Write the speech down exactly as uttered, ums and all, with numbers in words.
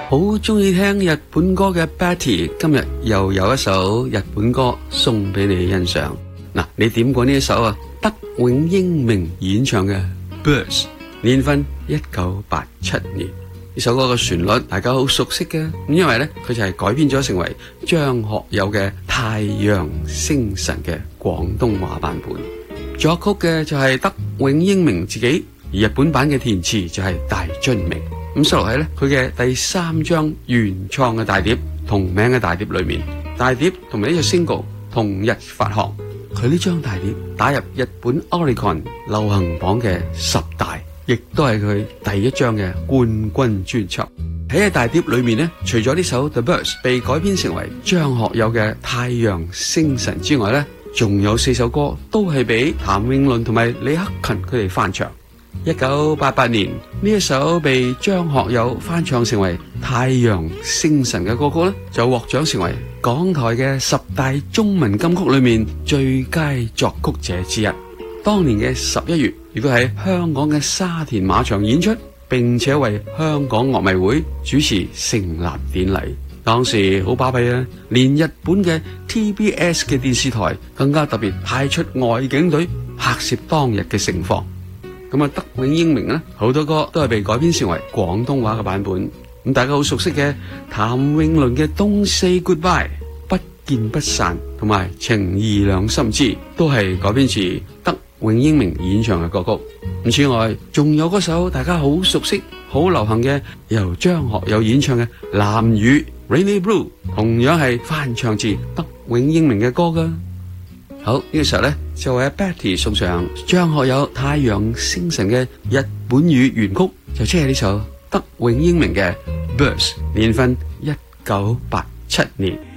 好鍾意聽日本歌嘅 Betty 今日又有一首日本歌送俾你欣賞。嗱，你點過呢一首啊？德永英明演唱嘅 Birds， 年份一九八七年。呢首歌嘅旋律大家好熟悉嘅，咁因為咧佢就係改編咗成為張學友嘅《太陽星辰》嘅廣東話版本。作曲嘅就係德永英明自己，而日本版嘅填詞就係大津明。咁收錄喺咧佢嘅第三張原創嘅大碟同名嘅大碟裏面，大碟同埋呢隻 single 同日發行。佢呢張大碟打入日本 Oricon 流行榜嘅十大，亦都係佢第一張嘅冠軍專輯。喺大碟裏面呢，除咗呢首 The Birds 被改編成為張學友嘅《太陽星辰》之外呢，仲有四首歌都係俾譚詠麟同埋李克勤佢哋翻唱。一九八八年呢一首被張學友翻唱成為《太陽星辰》嘅歌曲咧，就獲獎成為港台嘅十大中文金曲裏面最佳作曲者之一。當年嘅十一月，亦都喺香港嘅沙田馬場演出，並且為香港樂迷會主持成立典禮。當時好巴閉啊，連日本嘅 T B S 嘅電視台更加特別派出外景隊拍攝當日嘅盛況。咁啊，德永英明咧，好多歌都係被改編成為廣東話嘅版本。咁大家好熟悉嘅譚詠麟嘅《Don't Say Goodbye》不見不散，同埋《情義兩心知》都係改編自德永英明演唱嘅歌曲。咁此外，仲有嗰首大家好熟悉、好流行嘅由張學友演唱嘅《藍雨》（Rainy Blue），同樣係翻唱自德永英明嘅歌噶。好，呢個時候咧，就為 Betty 送上張學友《太陽星辰》嘅日本語原曲，就即係呢首德永英明嘅《Birds》，年份一九八七年。